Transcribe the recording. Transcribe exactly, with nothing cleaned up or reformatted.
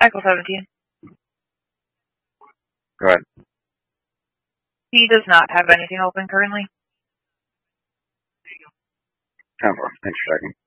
Echo seventeen. Go ahead. He does not have anything open currently. ten four. Thanks for checking.